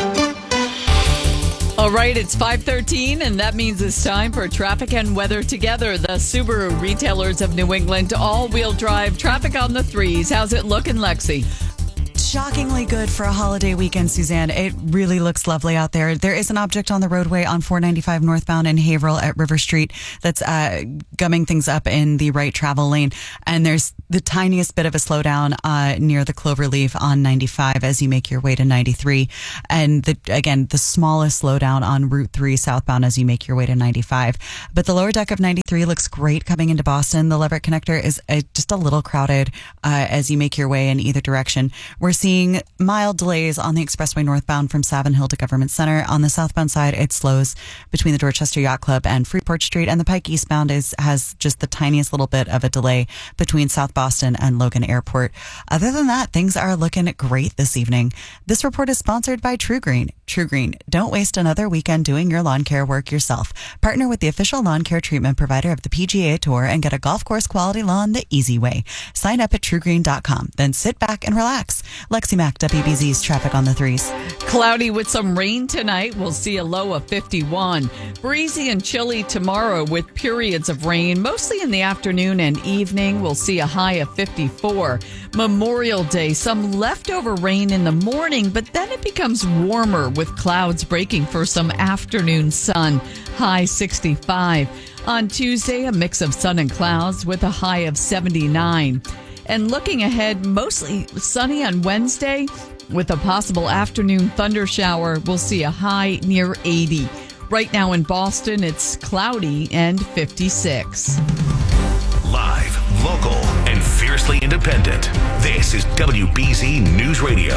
All right, it's five thirteen, and that means it's time for traffic and weather together. The Subaru retailers of New England, all-wheel drive, traffic on the threes. How's it looking, Lexi? Shockingly good for a holiday weekend, Suzanne. It really looks lovely out there. There is an object on the roadway on four ninety-five northbound in Haverhill at River Street that's uh, gumming things up in the right travel lane. And there's the tiniest bit of a slowdown uh, near the Cloverleaf on ninety-five as you make your way to ninety-three. And the, again, the smallest slowdown on Route three southbound as you make your way to ninety-five. But the lower deck of ninety-three looks great coming into Boston. The Leverett Connector is uh, just a little crowded uh, as you make your way in either direction. We're seeing mild delays on the expressway northbound from Savin Hill to Government Center. On the southbound side, it slows between the Dorchester Yacht Club and Freeport Street, and the Pike eastbound is has just the tiniest little bit of a delay between South Boston and Logan Airport. Other than that, things are looking great this evening. This report is sponsored by True Green. True Green, don't waste another weekend doing your lawn care work yourself. Partner with the official lawn care treatment provider of the P G A Tour and get a golf course quality lawn the easy way. Sign up at true green dot com. Then sit back and relax. Lexi Mack, W B Z's traffic on the threes. Cloudy with some rain tonight. We'll see a low of fifty-one. Breezy and chilly tomorrow with periods of rain, mostly in the afternoon and evening. We'll see a high of fifty-four. Memorial Day, some leftover rain in the morning, but then it becomes warmer with clouds breaking for some afternoon sun. High sixty-five. On Tuesday, a mix of sun and clouds with a high of seventy-nine. And looking ahead, mostly sunny on Wednesday with a possible afternoon thunder shower. We'll see a high near eighty. Right now in Boston, it's cloudy and fifty-six. Live, local, and fiercely independent. This is W B Z News Radio.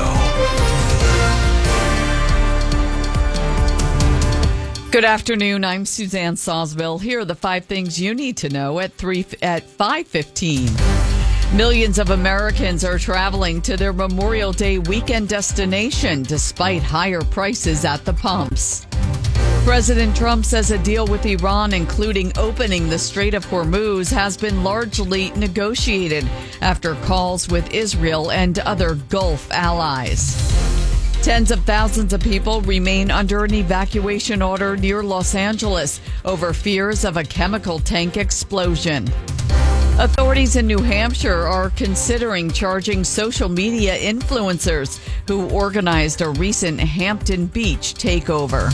Good afternoon. I'm Suzanne Sawsville. Here are the five things you need to know at three at five fifteen. Millions of Americans are traveling to their Memorial Day weekend destination despite higher prices at the pumps. President Trump says a deal with Iran, including opening the Strait of Hormuz, has been largely negotiated after calls with Israel and other Gulf allies. Tens of thousands of people remain under an evacuation order near Los Angeles over fears of a chemical tank explosion. Authorities in New Hampshire are considering charging social media influencers who organized a recent Hampton Beach takeover.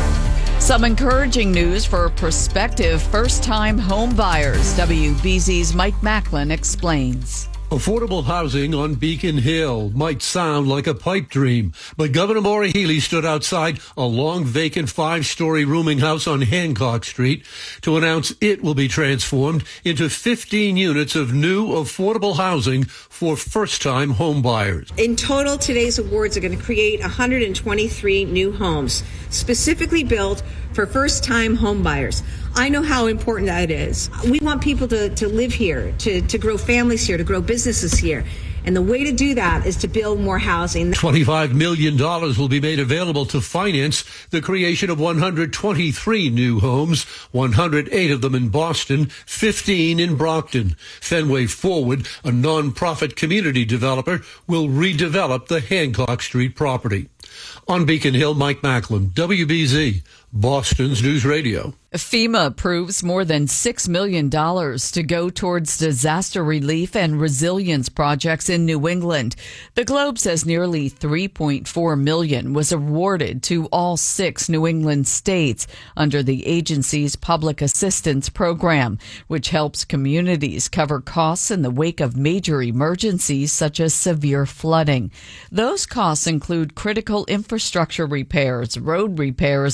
Some encouraging news for prospective first-time home buyers. W B Z's Mike Macklin explains. Affordable housing on Beacon Hill might sound like a pipe dream, but Governor Maura Healey stood outside a long vacant five-story rooming house on Hancock Street to announce it will be transformed into fifteen units of new affordable housing for first-time home buyers. In total, today's awards are going to create one hundred twenty-three new homes specifically built for first-time home buyers. I know how important that is. We want people to, to live here, to, to grow families here, to grow businesses here. And the way to do that is to build more housing. twenty-five million dollars will be made available to finance the creation of one hundred twenty-three new homes, one hundred eight of them in Boston, fifteen in Brockton. Fenway Forward, a nonprofit community developer, will redevelop the Hancock Street property. On Beacon Hill, Mike Macklin, W B Z, Boston's News Radio. FEMA approves more than six million dollars to go towards disaster relief and resilience projects in New England. The Globe says nearly three point four million dollars was awarded to all six New England states under the agency's public assistance program, which helps communities cover costs in the wake of major emergencies such as severe flooding. Those costs include critical infrastructure repairs, road repairs, and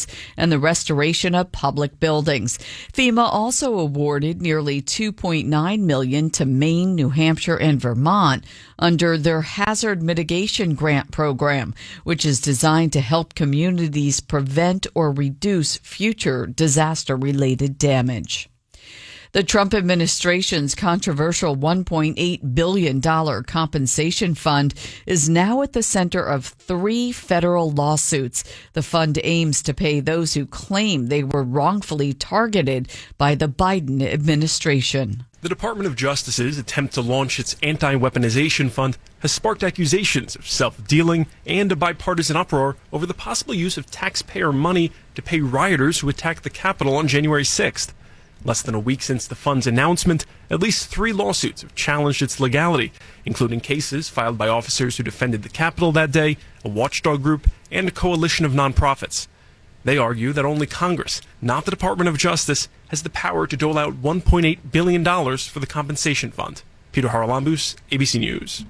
and the restoration of public buildings. FEMA also awarded nearly two point nine million dollars to Maine, New Hampshire, and Vermont under their Hazard Mitigation Grant Program, which is designed to help communities prevent or reduce future disaster-related damage. The Trump administration's controversial one point eight billion dollars compensation fund is now at the center of three federal lawsuits. The fund aims to pay those who claim they were wrongfully targeted by the Biden administration. The Department of Justice's attempt to launch its anti-weaponization fund has sparked accusations of self-dealing and a bipartisan uproar over the possible use of taxpayer money to pay rioters who attacked the Capitol on January sixth. Less than a week since the fund's announcement, at least three lawsuits have challenged its legality, including cases filed by officers who defended the Capitol that day, a watchdog group, and a coalition of nonprofits. They argue that only Congress, not the Department of Justice, has the power to dole out one point eight billion dollars for the compensation fund. Peter Haralambous, A B C News.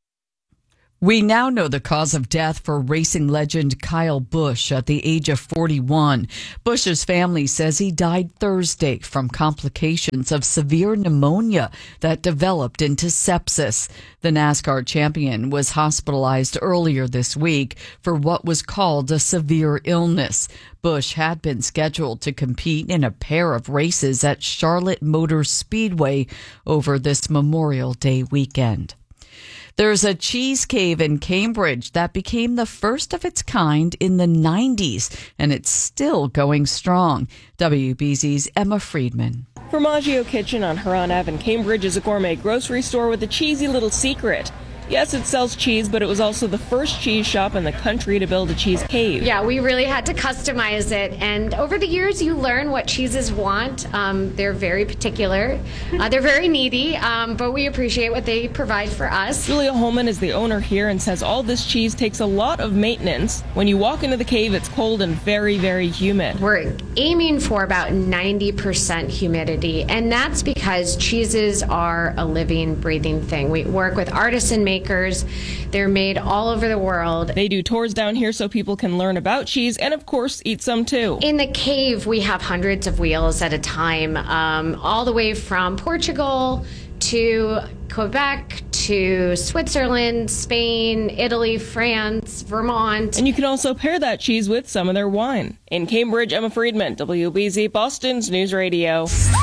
We now know the cause of death for racing legend Kyle Busch at the age of forty-one. Busch's family says he died Thursday from complications of severe pneumonia that developed into sepsis. The NASCAR champion was hospitalized earlier this week for what was called a severe illness. Busch had been scheduled to compete in a pair of races at Charlotte Motor Speedway over this Memorial Day weekend. There's a cheese cave in Cambridge that became the first of its kind in the nineties, and it's still going strong. W B Z's Emma Friedman. Formaggio Kitchen on Huron Avenue in Cambridge is a gourmet grocery store with a cheesy little secret. Yes, it sells cheese, but it was also the first cheese shop in the country to build a cheese cave. Yeah, we really had to customize it. And over the years, you learn what cheeses want. Um, they're very particular. Uh, they're very needy, um, but we appreciate what they provide for us. Julia Holman is the owner here and says all this cheese takes a lot of maintenance. When you walk into the cave, it's cold and very, very humid. We're aiming for about ninety percent humidity, and that's because cheeses are a living, breathing thing. We work with artisan makers. They're made all over the world. They do tours down here so people can learn about cheese and, of course, eat some too. In the cave, we have hundreds of wheels at a time, um, all the way from Portugal to Quebec to Switzerland, Spain, Italy, France, Vermont. And you can also pair that cheese with some of their wine. In Cambridge, Emma Friedman, W B Z Boston's News Radio.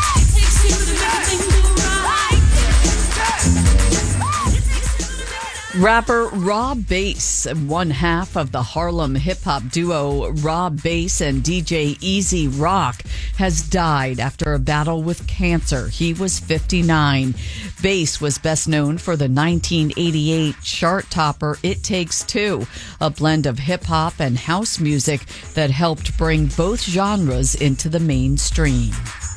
Rapper Rob Bass, one half of the Harlem hip-hop duo Rob Bass and D J Easy Rock, has died after a battle with cancer. He was fifty-nine. Bass was best known for the nineteen eighty-eight chart topper It Takes Two, a blend of hip-hop and house music that helped bring both genres into the mainstream.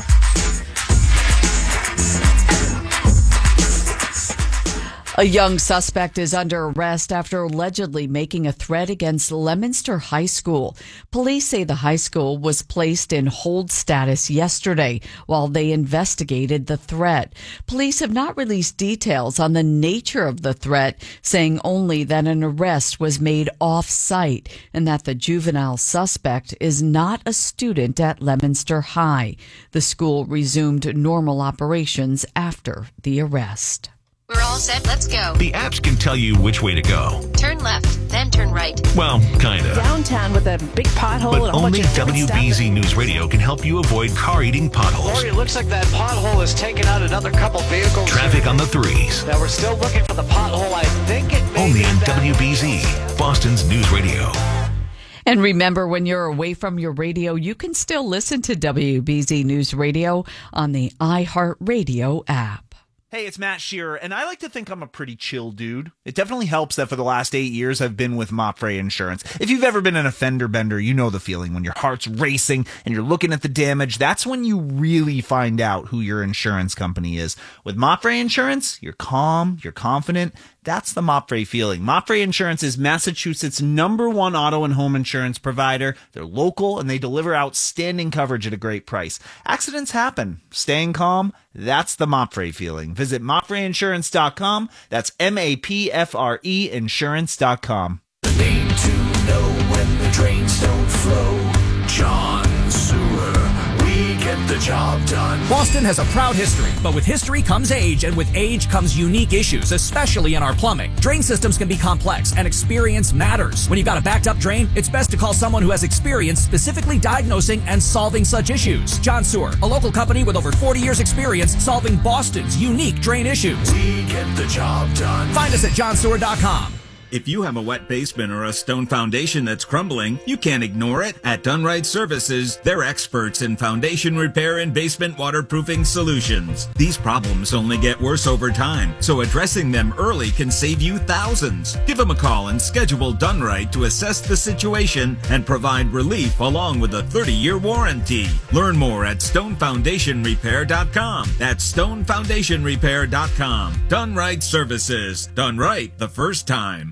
A young suspect is under arrest after allegedly making a threat against Leominster High School. Police say the high school was placed in hold status yesterday while they investigated the threat. Police have not released details on the nature of the threat, saying only that an arrest was made off-site and that the juvenile suspect is not a student at Leominster High. The school resumed normal operations after the arrest. We're all set. Let's go. The apps can tell you which way to go. Turn left, then turn right. Well, kind of. Downtown with a big pothole But and a whole only bunch of W B Z News Radio can help you avoid car-eating potholes. Lori, it looks like that pothole has taken out another couple vehicles. Traffic on the threes. Now we're still looking for the pothole. I think it may Only be on that. W B Z, Boston's News Radio. And remember, when you're away from your radio, you can still listen to W B Z News Radio on the iHeartRadio app. Hey, it's Matt Shearer, and I like to think I'm a pretty chill dude. It definitely helps that for the last eight years I've been with Mopfre Insurance. If you've ever been in a fender bender, you know the feeling when your heart's racing and you're looking at the damage. That's when you really find out who your insurance company is. With Mopfre Insurance, you're calm, you're confident. That's the Mopfre feeling. Mopfre Insurance is Massachusetts' number one auto and home insurance provider. They're local and they deliver outstanding coverage at a great price. Accidents happen. Staying calm, that's the Mopfre feeling. Visit mopfre insurance dot com. That's M A P F R E insurance dot com. The name to know when the drains don't flow. John job done. Boston has a proud history, but with history comes age, and with age comes unique issues, especially in our plumbing. Drain systems can be complex, and experience matters. When you've got a backed up drain, it's best to call someone who has experience specifically diagnosing and solving such issues. John Sewer, a local company with over forty years experience solving Boston's unique drain issues. We get the job done. Find us at john sewer dot com. If you have a wet basement or a stone foundation that's crumbling, you can't ignore it. At Dunright Services, they're experts in foundation repair and basement waterproofing solutions. These problems only get worse over time, so addressing them early can save you thousands. Give them a call and schedule Dunright to assess the situation and provide relief along with a thirty-year warranty. Learn more at stone foundation repair dot com. That's stone foundation repair dot com. Dunright Services. Done right the first time.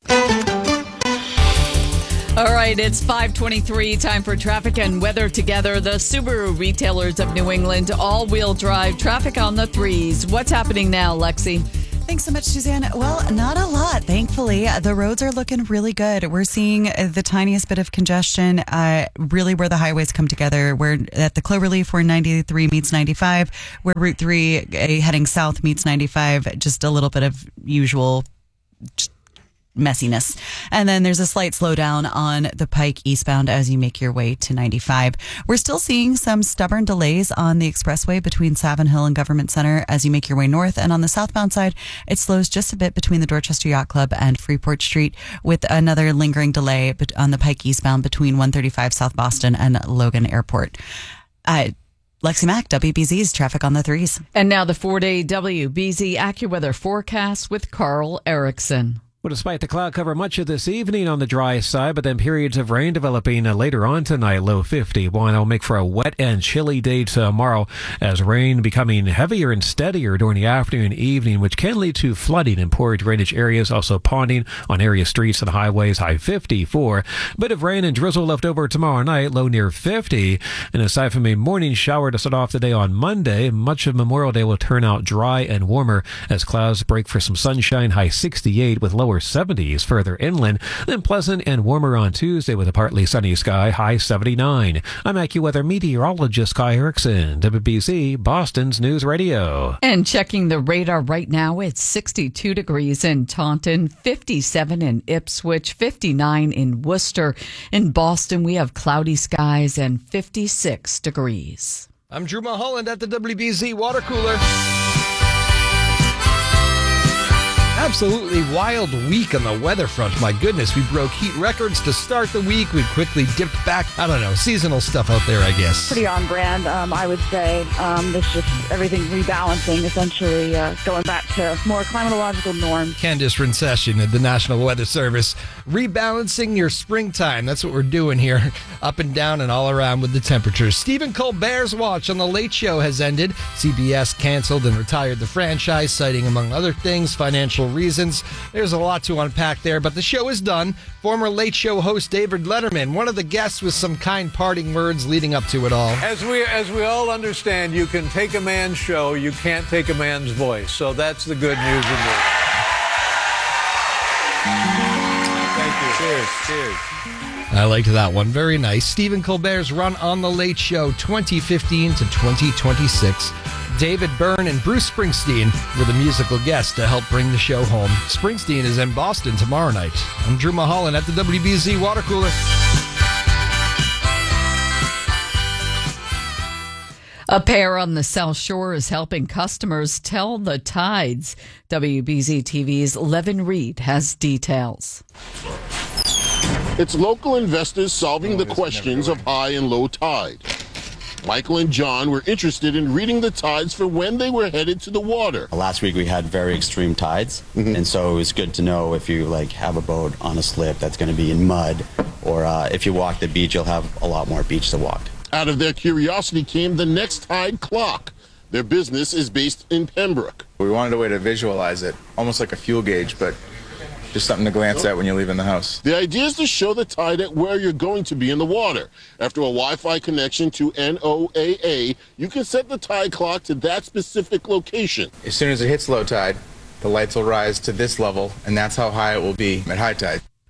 All right, it's five twenty-three, time for traffic and weather together. The Subaru retailers of New England, all-wheel drive, traffic on the threes. What's happening now, Lexi? Thanks so much, Suzanne. Well, not a lot, thankfully. The roads are looking really good. We're seeing the tiniest bit of congestion, uh, really where the highways come together. We're at the Cloverleaf where ninety-three meets ninety-five, where Route three uh, heading south meets ninety-five, just a little bit of usual just messiness. And then there's a slight slowdown on the Pike eastbound as you make your way to ninety-five. We're still seeing some stubborn delays on the expressway between Savin Hill and Government Center as you make your way north. And on the southbound side, it slows just a bit between the Dorchester Yacht Club and Freeport Street, with another lingering delay on the Pike eastbound between one thirty-five South Boston and Logan Airport. Uh, Lexi Mack, W B Z's traffic on the threes. And now the four-day W B Z AccuWeather forecast with Carl Erickson. Well, despite the cloud cover much of this evening on the dry side, but then periods of rain developing uh, later on tonight, low fifty. Well, that'll make for a wet and chilly day tomorrow as rain becoming heavier and steadier during the afternoon and evening, which can lead to flooding in poor drainage areas, also ponding on area streets and highways, high fifty-four. Bit of rain and drizzle left over tomorrow night, low near fifty. And aside from a morning shower to start off the day on Monday, much of Memorial Day will turn out dry and warmer as clouds break for some sunshine, high sixty-eight with lower seventies further inland, then pleasant and warmer on Tuesday with a partly sunny sky, high seventy-nine. I'm AccuWeather meteorologist Kai Erickson, W B Z, Boston's News Radio. And checking the radar right now, it's sixty-two degrees in Taunton, fifty-seven in Ipswich, fifty-nine in Worcester. In Boston, we have cloudy skies and fifty-six degrees. I'm Drew Mulholland at the W B Z Water Cooler. Absolutely wild week on the weather front. My goodness, we broke heat records to start the week. We quickly dipped back. I don't know, seasonal stuff out there, I guess. Pretty on brand, um, I would say. Um, it's just everything rebalancing, essentially uh, going back to more climatological norms. Candice Rincession at the National Weather Service. Rebalancing your springtime. That's what we're doing here. Up and down and all around with the temperatures. Stephen Colbert's watch on The Late Show has ended. C B S canceled and retired the franchise, citing, among other things, financial reasons. There's a lot to unpack there, but the show is done. Former Late Show host David Letterman, one of the guests, with some kind parting words leading up to it all. As we as we all understand, you can take a man's show, you can't take a man's voice. So that's the good news in this. Thank you. Cheers. Cheers. I liked that one. Very nice. Stephen Colbert's run on The Late Show twenty fifteen to twenty twenty-six. David Byrne and Bruce Springsteen were the musical guests to help bring the show home. Springsteen is in Boston tomorrow night. I'm Drew Mulholland at the W B Z Water Cooler. A pair on the South Shore is helping customers tell the tides. W B Z T V's Levin Reed has details. It's local investors solving the questions of high and low tide. Michael and John were interested in reading the tides for when they were headed to the water. Last week we had very extreme tides, mm-hmm. and so it was good to know if you like have a boat on a slip that's going to be in mud, or uh, if you walk the beach, you'll have a lot more beach to walk. Out of their curiosity came the next tide clock. Their business is based in Pembroke. We wanted a way to visualize it, almost like a fuel gauge, but just something to glance at when you're leaving the house. The idea is to show the tide at where you're going to be in the water. After a Wi-Fi connection to N O A A, you can set the tide clock to that specific location. As soon as it hits low tide, the lights will rise to this level, and that's how high it will be at high tide.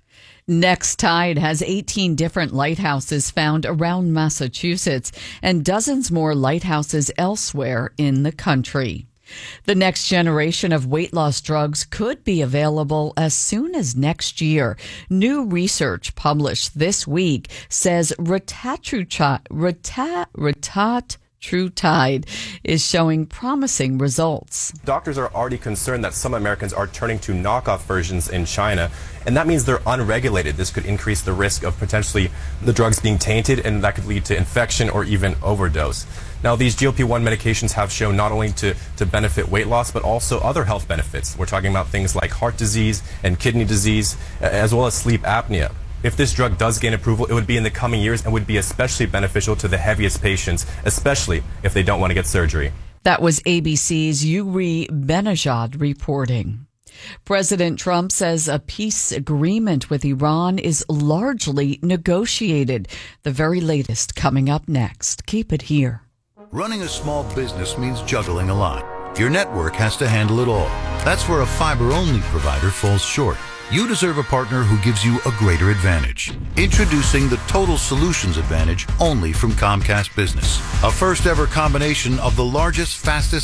Next Tide has eighteen different lighthouses found around Massachusetts and dozens more lighthouses elsewhere in the country. The next generation of weight loss drugs could be available as soon as next year. New research published this week says retatrutide, retat, retatrutide is showing promising results. Doctors are already concerned that some Americans are turning to knockoff versions in China, and that means they're unregulated. This could increase the risk of potentially the drugs being tainted, and that could lead to infection or even overdose. Now, these G L P one medications have shown not only to, to benefit weight loss, but also other health benefits. We're talking about things like heart disease and kidney disease, as well as sleep apnea. If this drug does gain approval, it would be in the coming years and would be especially beneficial to the heaviest patients, especially if they don't want to get surgery. That was A B C's Yuri Benajad reporting. President Trump says a peace agreement with Iran is largely negotiated. The very latest coming up next. Keep it here. Running a small business means juggling a lot. Your network has to handle it all. That's where a fiber-only provider falls short. You deserve a partner who gives you a greater advantage. Introducing the Total Solutions Advantage only from Comcast Business. A first-ever combination of the largest, fastest